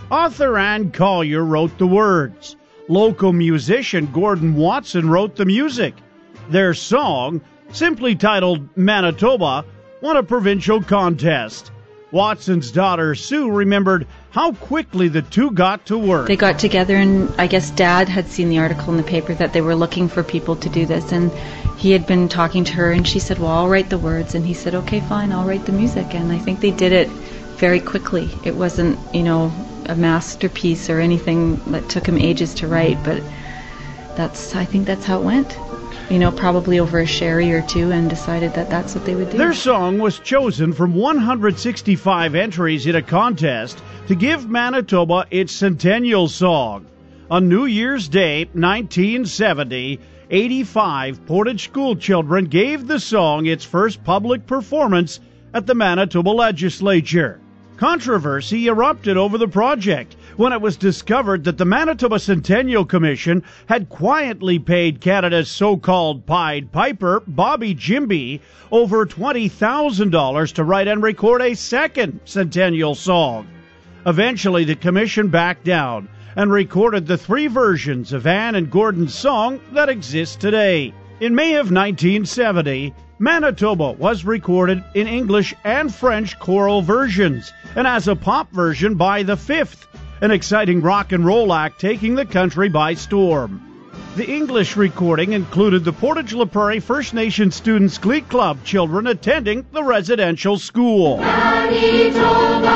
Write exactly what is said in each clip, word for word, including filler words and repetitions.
Author Ann Collier wrote the words. Local musician Gordon Watson wrote the music. Their song, simply titled Manitoba, won a provincial contest. Watson's daughter Sue remembered how quickly the two got to work. They got together, and I guess Dad had seen the article in the paper that they were looking for people to do this, and he had been talking to her, and she said, well, I'll write the words, and he said, okay, fine, I'll write the music. And I think they did it very quickly. It wasn't, you know, a masterpiece or anything that took him ages to write, but that's, I think that's how it went. You know, probably over a sherry or two, and decided that that's what they would do. Their song was chosen from one hundred sixty-five entries in a contest to give Manitoba its centennial song. On New Year's Day, nineteen seventy, eighty-five Portage school children gave the song its first public performance at the Manitoba Legislature. Controversy erupted over the project when it was discovered that the Manitoba Centennial Commission had quietly paid Canada's so-called Pied Piper, Bobby Jimby, over twenty thousand dollars to write and record a second centennial song. Eventually, the commission backed down and recorded the three versions of Ann and Gordon's song that exist today. In May of nineteen seventy, Manitoba was recorded in English and French choral versions, and as a pop version by The Fifth, an exciting rock and roll act taking the country by storm. The English recording included the Portage La Prairie First Nation Students Glee Club children attending the residential school. Manitoba,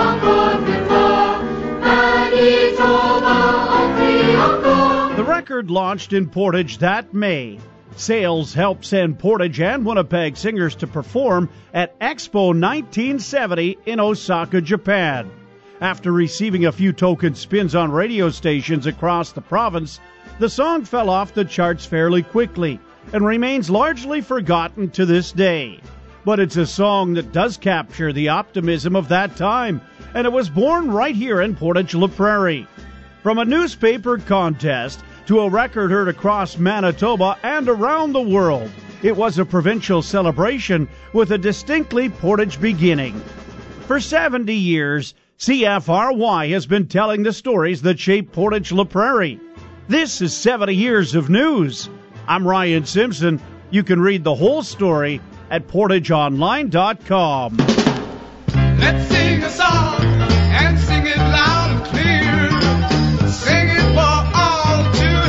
Manitoba, the record launched in Portage that May. Sales helped send Portage and Winnipeg singers to perform at Expo nineteen seventy in Osaka, Japan. After receiving a few token spins on radio stations across the province, the song fell off the charts fairly quickly and remains largely forgotten to this day. But it's a song that does capture the optimism of that time, and it was born right here in Portage La Prairie. From a newspaper contest to a record heard across Manitoba and around the world, it was a provincial celebration with a distinctly Portage beginning. For seventy years, C F R Y has been telling the stories that shape Portage La Prairie. This is seventy years of news. I'm Ryan Simpson. You can read the whole story at portage online dot com. Let's sing a song and sing it loud and clear. Sing it for all to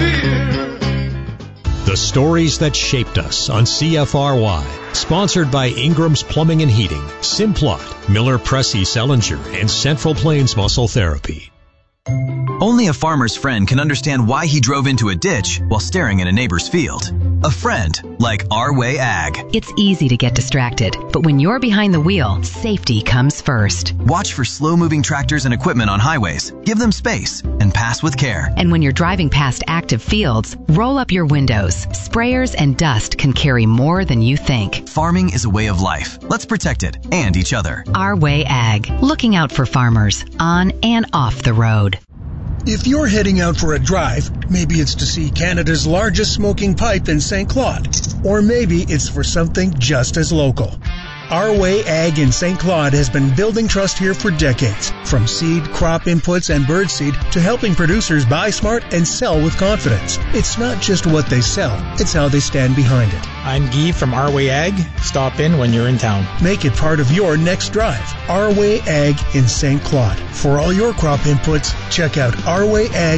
hear. The stories that shaped us on C F R Y. Sponsored by Ingram's Plumbing and Heating, Simplot, Miller Pressey Sellinger, and Central Plains Muscle Therapy. Only a farmer's friend can understand why he drove into a ditch while staring at a neighbor's field. A friend like Our Way Ag. It's easy to get distracted, but when you're behind the wheel, safety comes first. Watch for slow-moving tractors and equipment on highways. Give them space and pass with care. And when you're driving past active fields, roll up your windows. Sprayers and dust can carry more than you think. Farming is a way of life. Let's protect it and each other. Our Way Ag. Looking out for farmers on and off the road. If you're heading out for a drive, maybe it's to see Canada's largest smoking pipe in Saint Claude, or maybe it's for something just as local. Our Way Ag in Saint Claude has been building trust here for decades, from seed, crop inputs, and birdseed to helping producers buy smart and sell with confidence. It's not just what they sell, it's how they stand behind it. I'm Guy from Our Way Ag. Stop in when you're in town. Make it part of your next drive. Our Way Ag in Saint Claude. For all your crop inputs, check out Our Way Ag.